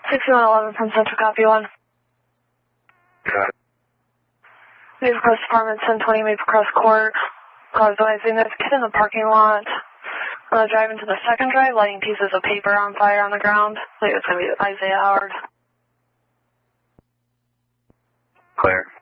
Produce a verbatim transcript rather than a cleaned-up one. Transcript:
sixty-one eleven from Central, copy one. Got it. Maple Crest Apartments, ten twenty Maple Crest Court. I was advising there's a kid in the parking lot. Uh, driving to the second drive, lighting pieces of paper on fire on the ground. I think it's going to be Isaiah Howard. Clear.